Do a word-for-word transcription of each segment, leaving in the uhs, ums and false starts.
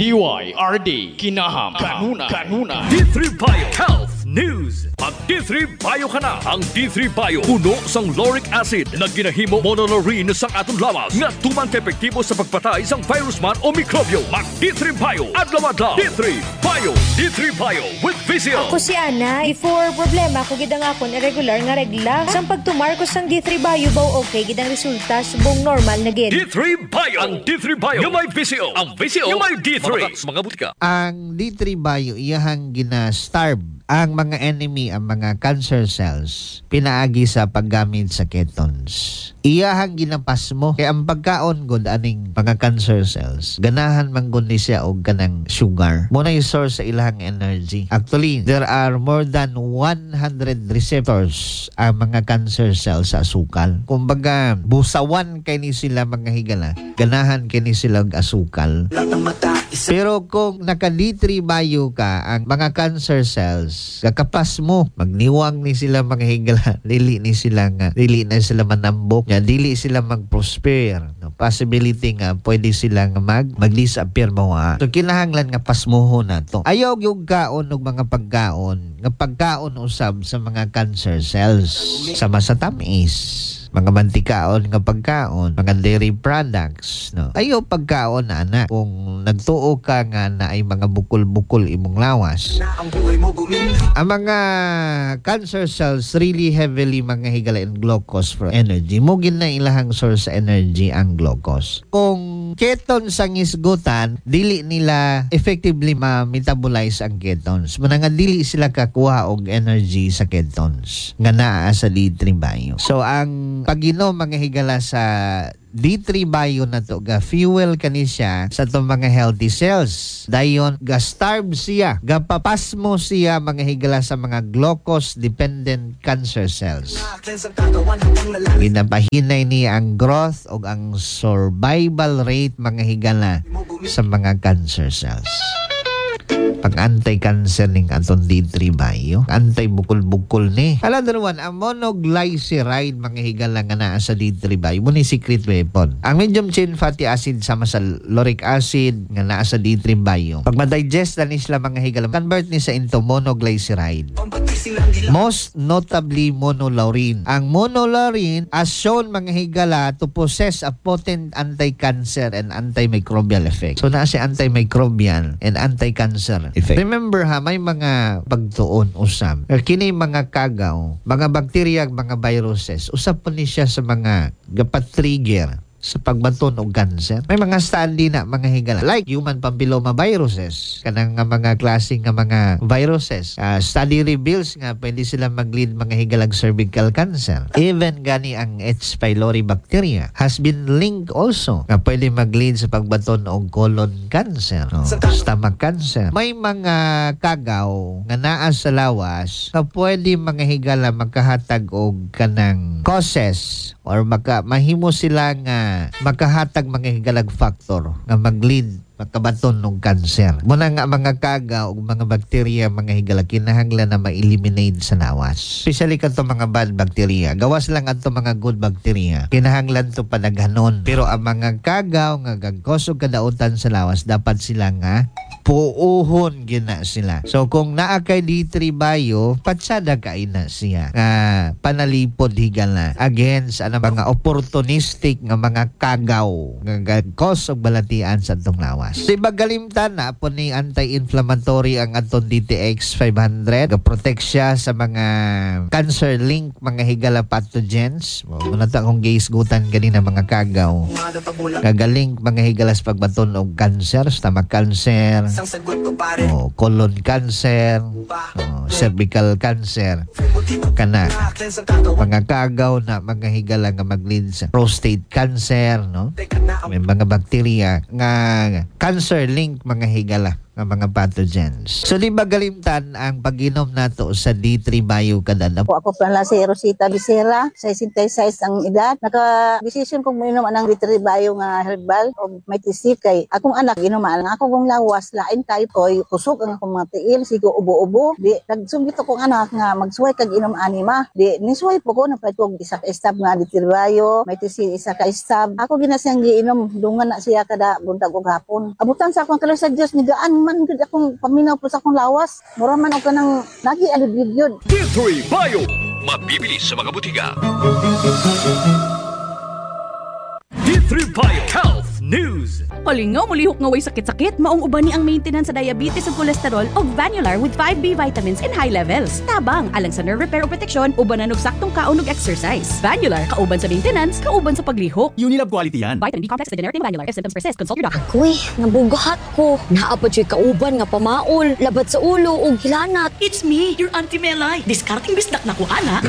D Y R D Kinaham Kanuna Kanuna D three Bio Health News. Mag D three Bio ka na. Ang D three Bio puno sang lauric acid na ginahimo monolaurin sa atong lawas nga tumang epektibo sa pagpatay sang virus man o mikrobyo. Mag D three Bio adlaw-adlaw. D three Bio. D three Bio with Vizio. Ako si Ana. Before problema ko gidang akon irregular nga regla. Sang pagtumar ko sang D three Bio baw okay gidang resulta subong normal na gid. D three Bio. Ang D three Bio yung may Vizio. Ang Vizio yung may D three. Mga, mga butika. Ang D three Bio iyahang gina-starve ang mga enemy, ang mga cancer cells, pinaagi sa paggamit sa ketones. Iyahang ginapas mo. Kaya ang pagkaon gud aning mga cancer cells, ganahan man gud ni siya og kanang sugar. Muna yung source sa ilahang energy. Actually, there are more than one hundred receptors ang mga cancer cells sa asukal. Kumbaga, busawan kay ni sila mga higala. Ganahan kay ni sila og asukal. Pero kung naka-D three Bio ka, ang mga cancer cells, kakapas mo, magniwang ni sila mga higala, dili ni sila nga, dili na sila manambok, nga dili sila mag-prosper. No? Possibility nga, pwede sila nga mag, mag-disappear mo ha. So, kinahanglan nga pasmuho na to. Ayaw yung kaon ng mga pagkaon, nga pagkaon usab sa mga cancer cells, sama sa tamis. Mga mantikaon nga pagkaon, mga dairy products, no. Ayo pagkaon na anak. Kung nagtuo ka nga na ay mga bukol-bukol imong lawas. Ang mga cancer cells really heavily mga higala in glucose for energy. Mugin na ilahang source sa energy ang glucose. Kung ketones ang isgutan, dili nila effectively ma-metabolize ang ketones. Muna nga dili sila kakuha og energy sa ketones nga naa sa D three Bio. So ang pag-inom mga higala sa D three Bio na to, ga fuel kani siya sa itong mga healthy cells. Dayon, ga starve siya, ga papas mo siya mga higala sa mga glucose-dependent cancer cells. Ginapahinay niya ang growth o ang survival rate mga higala sa mga cancer cells. Pag anti-cancer ning atong D three Bio, anti-bukol-bukol ni. Alam naman, ang monoglyceride mga higala nga naa sa D three Bio, muna secret weapon. Ang medium chain fatty acid sama sa lauric acid nga naa sa D three Bio. Pag ma-digest na ni sila mga higala, convert ni sa into monoglyceride. Most notably monolaurin. Ang monolaurin as shown mga higala to possess a potent anti-cancer and antimicrobial effect. So naa si antimicrobial and anti-cancer effect. Remember ha, may mga pagtuon usab. Kini mga kagaw, mga bacteria, mga viruses, usab po ni siya sa mga gapat-trigger sa pagbanton og cancer. May mga study na mga higala like human papilloma viruses, kanang nga mga klase nga mga viruses. Uh, study reveals nga pwede sila mag-lead mga higalag cervical cancer. Even gani ang H. pylori bacteria has been linked also nga pwede mag-lead sa pagbanton og colon cancer, no? Stomach cancer. May mga kagaw nga naa sa lawas nga pwede mga higala magkahatag og kanang causes or maka mahimo sila nga makahatag mga higalag factor nga mag-lead makabaton ng cancer. Muna nga mga kaga o mga bakterya, mga higala, kinahanglan na ma-eliminate sa lawas. Especially kanto mga bad bacteria. Gawas lang ato mga good bacteria. Kinahanglan to panaghanon. Pero ang mga kaga o nga gagkosog kadautan sa lawas, dapat sila nga puuhon gina sila. So kung naa kay D three Bio, patsada kay na siya nga panalipod higala against ano mga opportunistic nga mga kagaw nga gagkosog balatian sa itong lawas. Di ba galimtan na po ni anti-inflammatory ang aton D T X five hundred. Ga-protect siya sa mga cancer link, mga higala pathogens. Muna ta kung giisgutan ganina mga kagaw. Gagalink mga higala sa pagbaton og cancer, stomach cancer, oh, colon cancer, oh, cervical cancer. Kana mga kagaw na mga higala nga mag-lead sa prostate cancer, no? May mga bakterya nga cancer link mga higala nga ng mga pathogens. So di magalimtan ang pag-inom nato sa D three Bio kada adlaw. Ako pala si Rosita Becerra, sixty-six ang edad. Naka-decision kong mainom ang D three Bio nga herbal o may tisip kay akong anak inuman. Ako kong lawas, lain kayo ko'y kusog ang akong mga tiil, sigo ubo-ubo. Di, nagsugit akong anak nga magsuway kag inom anima. Di, nisuway po ko, napay kong isa ka estab nga D three Bio, may tisip isa ka estab. Ako ginasiyang giinom, dungan na siya kada buntag o gapon. Abutan sa akong kalos sa Diyos, nigaan man gud akong paminaw po sa akong lawas. Mura man ako nang nagi alibig yun. D three Bio, mabibili sa mga butika. D three Bio Health News. Kalingaw mulihok nga way sakit-sakit, maong uban ni ang maintenance sa diabetes ug cholesterol og Vanular with five B vitamins in high levels. Tabang alang sa nerve repair o protection, uban na og saktong kaon ug exercise. Vanular kauban sa maintenance, kauban sa paglihok. Unilab quality yan. Vitamin B complex with generic name Vanular. If symptoms persist, consult your doctor. Uy, nabugahat ko. Naapad siya kauban nga pamaol, labat sa ulo ug hilanat. It's me, your Auntie Melay. Discarding bisdak na ko ana.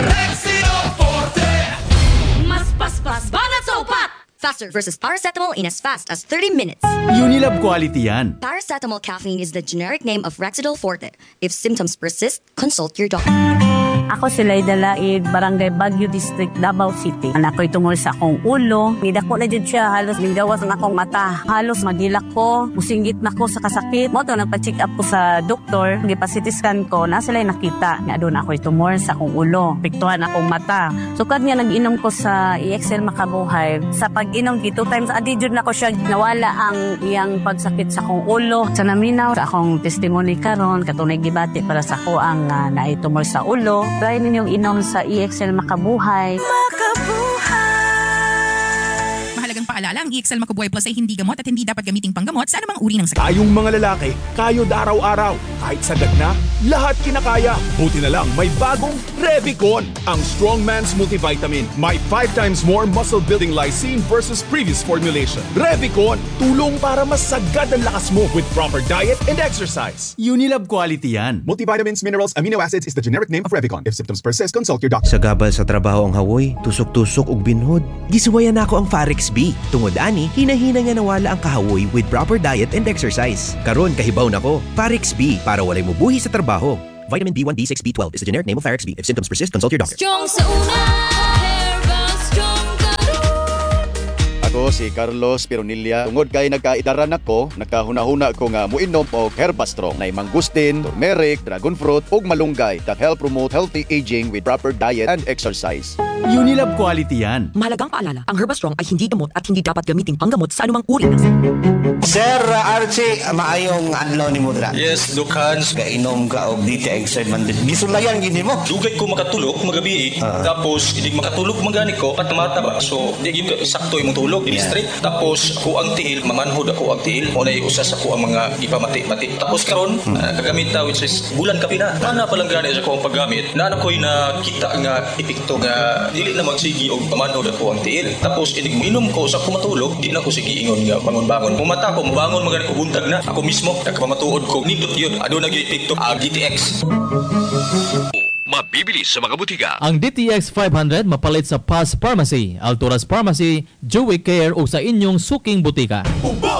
Mas paspas banat sa upat. Faster versus paracetamol in as fast as thirty minutes. Unilab quality yan. Paracetamol caffeine is the generic name of Rexidol Forte. If symptoms persist, consult your doctor. Ako si Layda Laid, Barangay Baguio District, Davao City. Anak ko'y tungol sa akong ulo. Nidako na dyan siya, halos ninggawas ng akong mata. Halos magilak ko, musinggit na ko sa kasakit. Mo to, nagpa-check up ko sa doktor. Nagpa-C T scan ko, na sila nakita. Nga doon ako'y tumor sa akong ulo. Piktuhan akong mata. Sukad niya nag-inom ko sa E X L Makabuhay. Sa pag-inom, two times a day dyan ako siya nawala ang iyang pagsakit sa akong ulo. Sa naminaw, sa akong testimony karon katunay gibati para sa ako ang uh, naitumor sa ulo. Try ninyong inom sa E X L Makabuhay. Mahalagang paalala, ang E X L Makabuhay Plus ay hindi gamot at hindi dapat gamiting panggamot sa anumang uri ng sakit. Tayong mga lalaki, kayod araw-araw. Kahit sagad na, lahat kinakaya. Buti na lang may bagong Revicon, ang Strong Man's Multivitamin. May five times more muscle-building lysine versus previous formulation. Revicon, tulong para mas sagad ang lakas mo with proper diet and exercise. Unilab quality yan. Multivitamins, minerals, amino acids is the generic name of Revicon. If symptoms persist, consult your doctor. Sa gabal sa trabaho ang hawoy, tusok-tusok ug binhod. Gisuwayan ako ang Farex B. Tungod ani, hinahina nga nawala ang kahawoy with proper diet and exercise. Karon kahibaw nako, Farex B para walay mubuhi sa trabaho. Vitamin B one, B six, B twelve is the generic name of Farex B. If symptoms persist, consult your doctor. Strong sa una, herbal strong Ako si Carlos Pironilla. Tungod kay nagkaidaran ako, nagkahuna-huna ko nga muinom og Herbastrong na mangustin, turmeric, dragon fruit ug malunggay that help promote healthy aging with proper diet and exercise. Unilab quality yan. Mahalagang paalala, ang Herbastrong ay hindi gamot at hindi dapat gamiting panggamot sa anumang uri ng sakit. Sir Archie, maayong adlaw ni mo dra. Yes, Lucans. Kainom ka og D T X man. Gisulayan gini mo. Dugay ko makatulog magabi. Uh. Tapos hindi makatulog magani ko patamata ba. So di gyud sakto imong tulog di yeah. Straight. Tapos ako ang tiil, mamanhod ako ang tiil. Unay usa sa ko ang mga ipamati-mati. Tapos karon hmm. uh, kagamita which is bulan ka pina. Ana pa lang gani sa ko ang paggamit. Na ako'y nakita nga epekto nga dili na magsigi og pamanhod ako ang tiil. Tapos inig minom ko sa kumatulog, di na ko sige ingon nga bangon-bangon. Mumata ko, mabangon magani ko buntag na. Ako mismo nagpamatuod ko nindot yun. Ado na gyud epekto ang D T X. Mabibili sa mga butika. Ang D T X five hundred mapalit sa Paz Pharmacy, Alturas Pharmacy, Jewel Care o sa inyong suking butika.